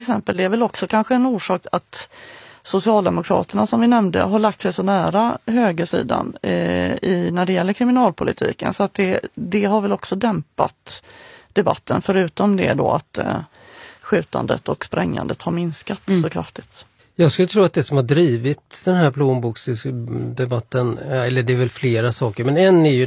exempel. Det är väl också kanske en orsak att Socialdemokraterna, som vi nämnde, har lagt sig så nära högersidan när det gäller kriminalpolitiken. Så att det har väl också dämpat debatten, förutom det då att skjutandet och sprängandet har minskat så kraftigt. Jag skulle tro att det som har drivit den här plånboksdebatten, eller det är väl flera saker, men en är ju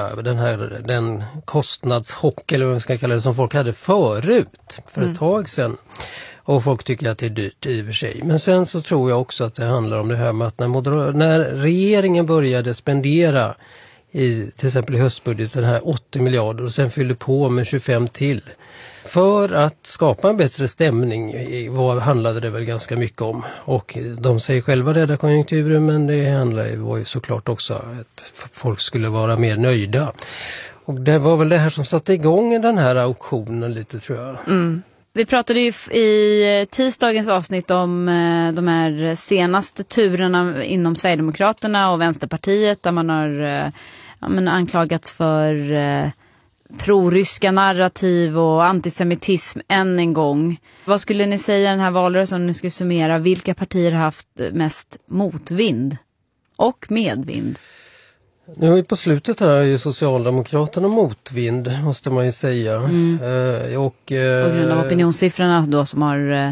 den kostnadschock, eller vad man ska kalla det, som folk hade förut för ett tag sedan. Och folk tycker att det är dyrt i och för sig. Men sen så tror jag också att det handlar om det här med att när regeringen började spendera till exempel i höstbudgeten här 80 miljarder och sen fyllde på med 25 till. För att skapa en bättre stämning handlade det väl ganska mycket om. Och de säger själva rädda konjunkturen, men det var ju såklart också att folk skulle vara mer nöjda. Och det var väl det här som satte igång den här auktionen lite, tror jag. Mm. Vi pratade ju i tisdagens avsnitt om de här senaste turerna inom Sverigedemokraterna och Vänsterpartiet, där man har anklagats för proryska narrativ och antisemitism än en gång. Vad skulle ni säga i den här valrörelsen, om ni skulle summera, vilka partier har haft mest motvind och medvind? Nu på slutet här är ju Socialdemokraterna motvind, måste man ju säga. På grund av opinionssiffrorna då som har...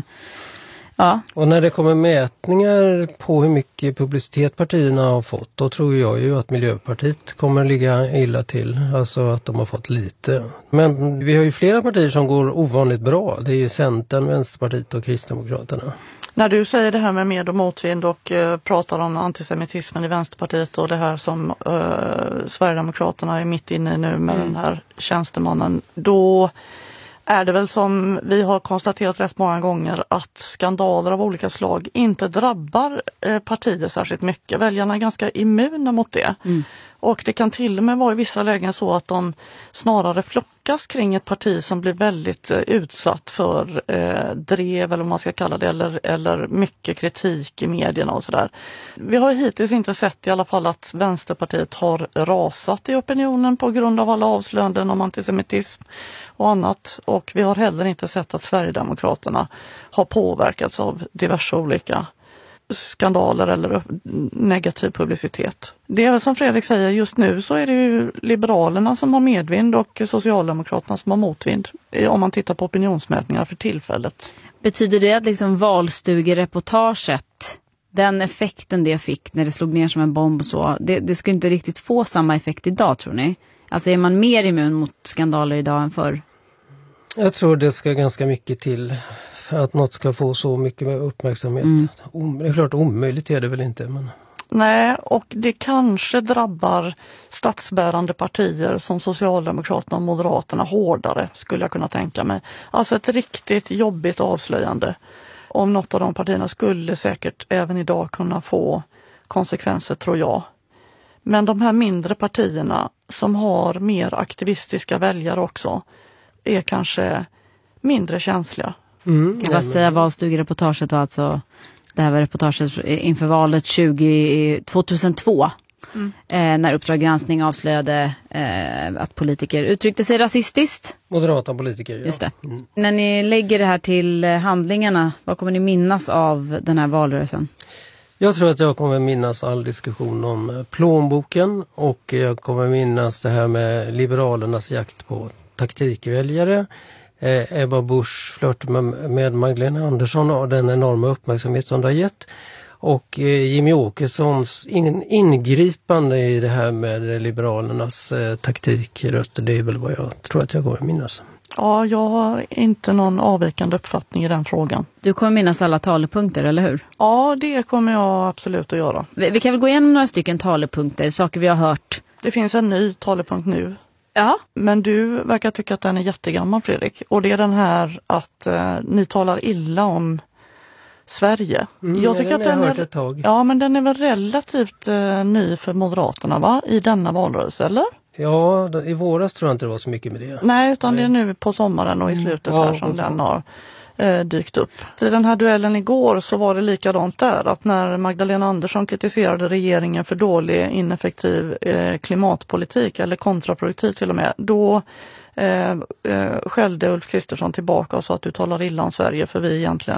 Ja. Och när det kommer mätningar på hur mycket publicitet partierna har fått, då tror jag ju att Miljöpartiet kommer ligga illa till. Alltså att de har fått lite. Men vi har ju flera partier som går ovanligt bra. Det är ju Centern, Vänsterpartiet och Kristdemokraterna. När du säger det här med och motvind och pratar om antisemitismen i Vänsterpartiet och det här som Sverigedemokraterna är mitt inne i nu med den här tjänstemannen, då är det väl som vi har konstaterat rätt många gånger att skandaler av olika slag inte drabbar partier särskilt mycket. Väljarna är ganska immuna mot det. Och det kan till och med vara i vissa lägen så att de snarare flockas kring ett parti som blir väldigt utsatt för drev, eller vad man ska kalla det, eller mycket kritik i medierna och sådär. Vi har hittills inte sett i alla fall att Vänsterpartiet har rasat i opinionen på grund av alla avslöjanden om antisemitism och annat. Och vi har heller inte sett att Sverigedemokraterna har påverkats av diverse olika skandaler eller negativ publicitet. Det är väl som Fredrik säger, just nu så är det ju Liberalerna som har medvind och Socialdemokraterna som har motvind, om man tittar på opinionsmätningar för tillfället. Betyder det att liksom valstugereportaget, den effekten det fick när det slog ner som en bomb och så, det ska inte riktigt få samma effekt idag, tror ni? Alltså är man mer immun mot skandaler idag än förr? Jag tror det ska ganska mycket till för att något ska få så mycket uppmärksamhet. Det är klart, omöjligt är det väl inte. Men... Nej, och det kanske drabbar statsbärande partier som Socialdemokraterna och Moderaterna hårdare, skulle jag kunna tänka mig. Alltså ett riktigt jobbigt avslöjande. Om något av de partierna skulle säkert även idag kunna få konsekvenser, tror jag. Men de här mindre partierna som har mer aktivistiska väljare också är kanske mindre känsliga. Kan jag säga valstugereportaget var alltså, det här var reportaget inför valet 2002 när Uppdrag granskning avslöjade att politiker uttryckte sig rasistiskt. Moderata politiker, ja. Just det. När ni lägger det här till handlingarna, vad kommer ni minnas av den här valrörelsen? Jag tror att jag kommer minnas all diskussion om plånboken, och jag kommer minnas det här med Liberalernas jakt på taktikväljare, Ebba Busch flört med Magdalena Andersson och den enorma uppmärksamhet som det har gett, och Jimmy Åkessons ingripande i det här med Liberalernas taktikröster. Det är väl vad jag tror att jag kommer minnas. Ja, jag har inte någon avvikande uppfattning i den frågan. Du kommer minnas alla talepunkter, eller hur? Ja, det kommer jag absolut att göra. Vi kan väl gå igenom några stycken talepunkter, saker vi har hört. Det finns en ny talepunkt nu. Ja. Men du verkar tycka att den är jättegammal, Fredrik. Och det är den här att ni talar illa om Sverige. Jag tycker att den är ett tag. Ja, men den är väl relativt ny för Moderaterna, va? I denna valrörelse, eller? Ja, i våras tror jag inte det var så mycket med det. Nej, utan det är nu på sommaren och i slutet här som den har dykt upp. I den här duellen igår så var det likadant där, att när Magdalena Andersson kritiserade regeringen för dålig, ineffektiv klimatpolitik, eller kontraproduktiv till och med, då skällde Ulf Kristersson tillbaka och sa att du talar illa om Sverige, för vi egentligen